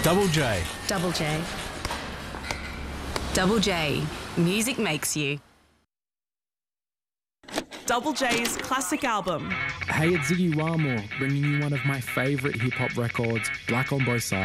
Double J. Double J. Double J. Music makes you. Double J's classic album. Hey, it's Ziggy Wilmore, bringing you one of my favourite hip-hop records, Black on Both Sides.